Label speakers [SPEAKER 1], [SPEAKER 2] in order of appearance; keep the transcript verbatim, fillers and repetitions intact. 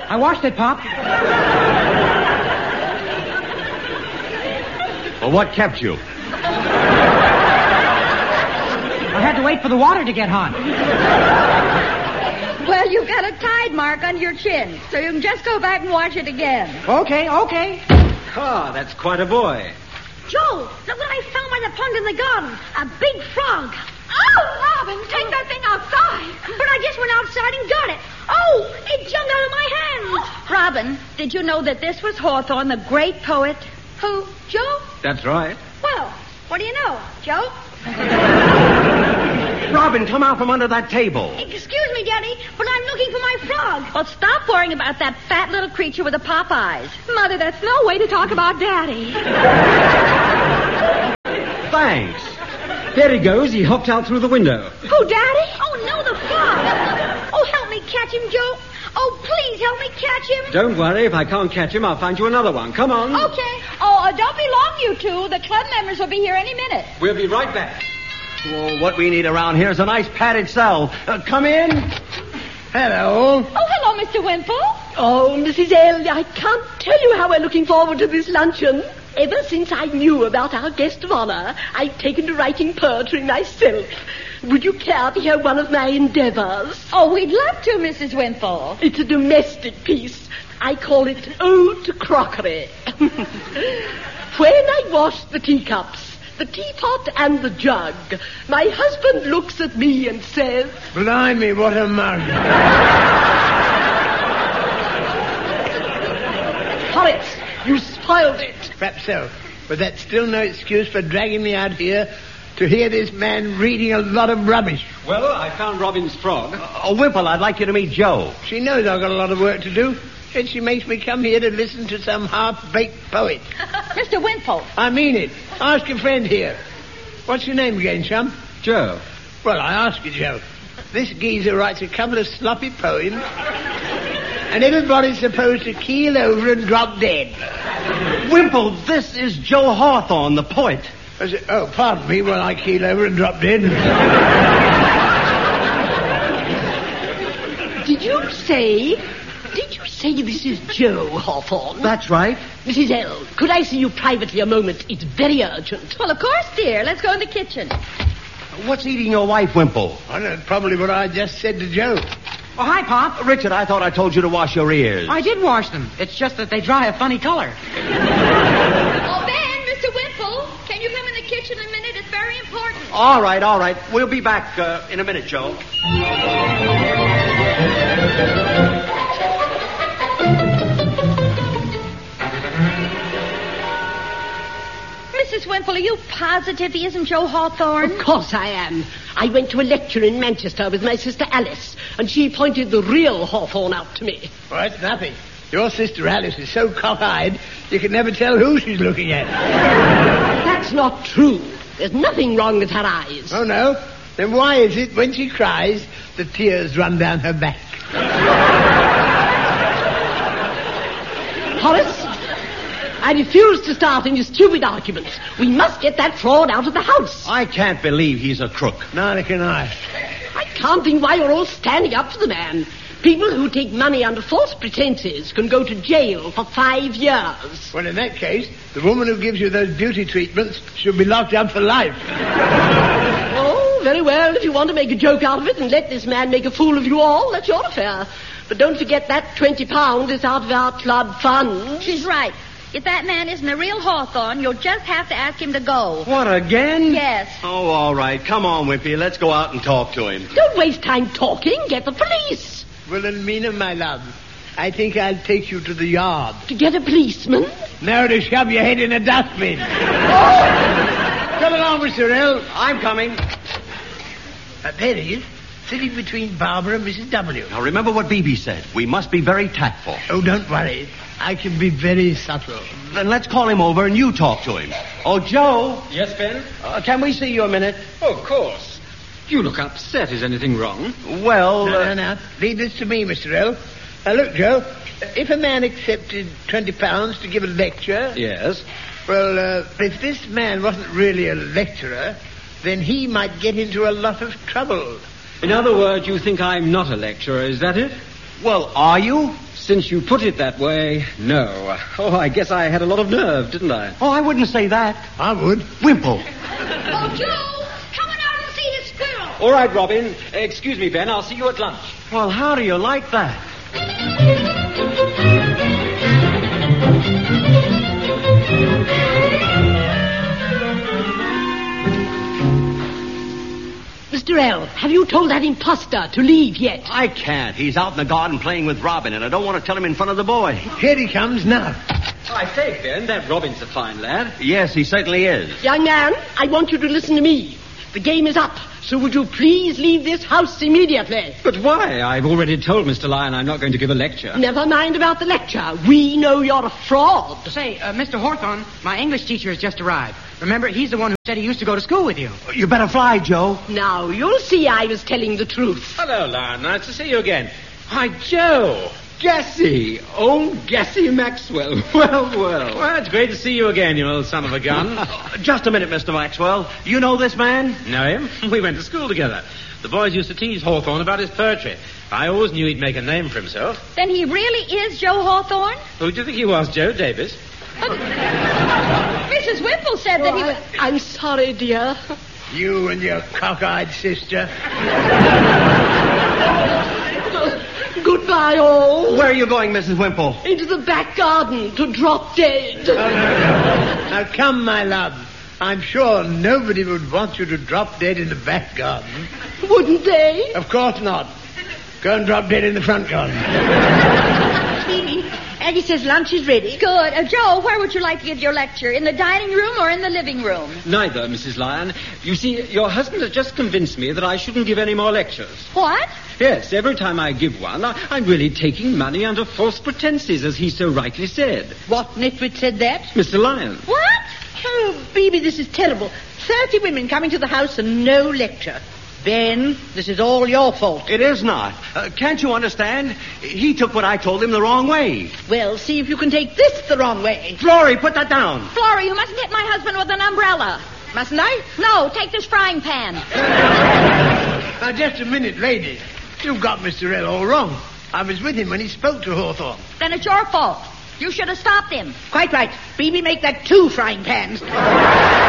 [SPEAKER 1] I washed it, Pop.
[SPEAKER 2] Well, what kept you?
[SPEAKER 1] I had to wait for the water to get hot.
[SPEAKER 3] Well, you've got a tide mark on your chin, so you can just go back and wash it again.
[SPEAKER 1] Okay, okay.
[SPEAKER 4] Ah, that's quite a boy.
[SPEAKER 3] Joe, look what I found by the pond in the garden. A big frog. Oh, Robin, take that thing outside. But I just went outside and got it. Oh, it jumped out of my hands. Robin, did you know that this was Hawthorne, the great poet? Who, Joe?
[SPEAKER 4] That's right.
[SPEAKER 3] Well, what do you know, Joe?
[SPEAKER 2] Robin, come out from under that table.
[SPEAKER 3] Excuse me, Daddy, but I'm looking for my frog. Well, stop worrying about that fat little creature with the pop eyes. Mother, that's no way to talk about Daddy.
[SPEAKER 2] Thanks.
[SPEAKER 4] There he goes. He hopped out through the window.
[SPEAKER 3] Who, Daddy? Oh, no, the frog. Oh, help me catch him, Joe. Oh, please help me catch him.
[SPEAKER 4] Don't worry. If I can't catch him, I'll find you another one. Come on.
[SPEAKER 3] Okay. Oh, uh, don't be long, you two. The club members will be here any minute.
[SPEAKER 4] We'll be right back.
[SPEAKER 2] Well, what we need around here is a nice padded cell. Uh, come in.
[SPEAKER 5] Hello.
[SPEAKER 3] Oh, hello, Mister Wimple.
[SPEAKER 6] Oh, Missus L, I can't tell you how we're looking forward to this luncheon. Ever since I knew about our guest of honor, I've taken to writing poetry myself. Would you care to hear one of my endeavors?
[SPEAKER 3] Oh, we'd love to, Missus Wimple.
[SPEAKER 6] It's a domestic piece. I call it Ode to Crockery. When I wash the teacups, the teapot and the jug, my husband looks at me and says,
[SPEAKER 5] Blimey, what a mug.
[SPEAKER 6] Horace, you spoiled it.
[SPEAKER 5] Perhaps so. But that's still no excuse for dragging me out here to hear this man reading a lot of rubbish.
[SPEAKER 4] Well, I found Robin's frog.
[SPEAKER 2] Oh, Wimple, I'd like you to meet Joe.
[SPEAKER 5] She knows I've got a lot of work to do, and she makes me come here to listen to some half-baked poet.
[SPEAKER 3] Mister Wimple.
[SPEAKER 5] I mean it. Ask your friend here. What's your name again, chum?
[SPEAKER 4] Joe.
[SPEAKER 5] Well, I ask you, Joe. This geezer writes a couple of sloppy poems, and everybody's supposed to keel over and drop dead.
[SPEAKER 2] Wimple, this is Joe Hawthorne, the poet.
[SPEAKER 5] I said, oh, pardon me while I keel over and drop dead.
[SPEAKER 6] Did you say... Did you say this is Joe Hawthorne?
[SPEAKER 2] That's right.
[SPEAKER 6] Missus L, could I see you privately a moment? It's very urgent.
[SPEAKER 3] Well, of course, dear. Let's go in the kitchen.
[SPEAKER 2] What's eating your wife, Wimple?
[SPEAKER 5] I know, probably what I just said to Joe.
[SPEAKER 1] Oh, hi, Pop.
[SPEAKER 2] Richard, I thought I told you to wash your ears.
[SPEAKER 1] I did wash them. It's just that they dry a funny color.
[SPEAKER 3] Oh, Ben, Mister Wimple, can you come in the kitchen a minute? It's very important.
[SPEAKER 2] All right, all right. We'll be back uh, in a minute, Joe.
[SPEAKER 3] Missus Wimple, are you positive he isn't Joe Hawthorne?
[SPEAKER 6] Of course I am. I went to a lecture in Manchester with my sister Alice, and she pointed the real Hawthorne out to me.
[SPEAKER 5] Well, that's nothing. Your sister Alice is so cock-eyed, you can never tell who she's looking at.
[SPEAKER 6] That's not true. There's nothing wrong with her eyes.
[SPEAKER 5] Oh, no? Then why is it when she cries, the tears run down her back?
[SPEAKER 6] Horace, I refuse to start any stupid arguments. We must get that fraud out of the house.
[SPEAKER 2] I can't believe he's a crook.
[SPEAKER 5] Neither can I.
[SPEAKER 6] I can't think why you're all standing up for the man. People who take money under false pretenses can go to jail for five years.
[SPEAKER 5] Well, in that case, the woman who gives you those beauty treatments should be locked up for life.
[SPEAKER 6] Oh, very well. If you want to make a joke out of it and let this man make a fool of you all, that's your affair. But don't forget that twenty pounds is out of our club fund.
[SPEAKER 3] She's right. If that man isn't a real Hawthorne, you'll just have to ask him to go.
[SPEAKER 2] What, again?
[SPEAKER 3] Yes.
[SPEAKER 2] Oh, all right. Come on, Wimpy. Let's go out and talk to him.
[SPEAKER 6] Don't waste time talking. Get the police.
[SPEAKER 5] Well, then, Mina, my love, I think I'll take you to the yard.
[SPEAKER 6] To get a policeman?
[SPEAKER 5] No, to shove your head in a dustbin. Oh! Come along, Mister L.
[SPEAKER 2] I'm coming.
[SPEAKER 5] Uh, there he is, sitting between Barbara and Missus W.
[SPEAKER 2] Now, remember what Beebe said. We must be very tactful.
[SPEAKER 5] Oh, don't worry. I can be very subtle.
[SPEAKER 2] Then let's call him over and you talk to him. Oh, Joe.
[SPEAKER 4] Yes, Ben?
[SPEAKER 2] Uh, can we see you a minute?
[SPEAKER 4] Oh, of course. You look upset. Is anything wrong?
[SPEAKER 2] Well,
[SPEAKER 5] No,
[SPEAKER 2] uh,
[SPEAKER 5] no, no. Leave this to me, Mister L. Now, look, Joe, if a man accepted twenty pounds to give a lecture...
[SPEAKER 4] Yes.
[SPEAKER 5] Well, uh, if this man wasn't really a lecturer, then he might get into a lot of trouble.
[SPEAKER 4] In other words, you think I'm not a lecturer, is that it?
[SPEAKER 2] well, are you?
[SPEAKER 4] Since you put it that way, no. Oh, I guess I had a lot of nerve, didn't I?
[SPEAKER 2] Oh, I wouldn't say that.
[SPEAKER 5] I would.
[SPEAKER 2] Wimple.
[SPEAKER 3] Oh, Joe, come on out and see this girl.
[SPEAKER 4] All right, Robin. Excuse me, Ben. I'll see you at lunch.
[SPEAKER 2] Well, how do you like that?
[SPEAKER 6] Mister L, have you told that imposter to leave yet?
[SPEAKER 2] I can't. He's out in the garden playing with Robin, and I don't want to tell him in front of the boy.
[SPEAKER 5] Here he comes now.
[SPEAKER 4] I say, Ben, that Robin's a fine lad.
[SPEAKER 2] Yes, he certainly is.
[SPEAKER 6] Young man, I want you to listen to me. The game is up, so would you please leave this house immediately?
[SPEAKER 4] But why? I've already told Mister Lyon I'm not going to give a lecture.
[SPEAKER 6] Never mind about the lecture. We know you're a fraud.
[SPEAKER 1] Say, uh, Mister Hawthorne, my English teacher has just arrived. Remember, he's the one who said he used to go to school with you.
[SPEAKER 2] You better fly, Joe.
[SPEAKER 6] Now, you'll see I was telling the truth.
[SPEAKER 4] Hello, Lyon. Nice to see you again. Hi, Joe. Gussie. Old Gussie Maxwell. Well, well.
[SPEAKER 7] Well, it's great to see you again, you old son of a gun.
[SPEAKER 2] Just a minute, Mister Maxwell. You know this man?
[SPEAKER 7] Know him? We went to school together. The boys used to tease Hawthorne about his poetry. I always knew he'd make a name for himself.
[SPEAKER 3] Then he really is Joe Hawthorne?
[SPEAKER 7] Who do you think he was, Joe Davis?
[SPEAKER 3] Missus Wimple said that he was...
[SPEAKER 6] I'm sorry, dear.
[SPEAKER 5] You and your cockeyed sister.
[SPEAKER 6] Goodbye, all.
[SPEAKER 2] Where are you going, Missus Wimple?
[SPEAKER 6] Into the back garden to drop dead.
[SPEAKER 5] Oh, no, no. Now, come, my love. I'm sure nobody would want you to drop dead in the back garden.
[SPEAKER 6] Wouldn't they?
[SPEAKER 5] Of course not. Go and drop dead in the front garden.
[SPEAKER 3] Phoebe, Aggie says lunch is ready. Good. Uh, Joe, where would you like to give your lecture? In the dining room or in the living room?
[SPEAKER 4] Neither, Missus Lyon. You see, your husband has just convinced me that I shouldn't give any more lectures.
[SPEAKER 3] What?
[SPEAKER 4] Yes, every time I give one, I, I'm really taking money under false pretenses, as he so rightly said.
[SPEAKER 8] What nitwit said that?
[SPEAKER 4] Mister Lyon.
[SPEAKER 3] What?
[SPEAKER 8] Oh, Phoebe, this is terrible. Thirty women coming to the house and no lecture. Ben, this is all your fault.
[SPEAKER 2] It is not. Uh, can't you understand? He took what I told him the wrong way.
[SPEAKER 8] Well, see if you can take this the wrong way.
[SPEAKER 2] Flory, put that down.
[SPEAKER 3] Flory, you mustn't hit my husband with an umbrella.
[SPEAKER 8] Mustn't I?
[SPEAKER 3] No, take this frying pan.
[SPEAKER 5] Now, just a minute, lady. You've got Mister L all wrong. I was with him when he spoke to Hawthorne.
[SPEAKER 3] Then it's your fault. You should have stopped him.
[SPEAKER 8] Quite right. Phoebe, make that two frying pans.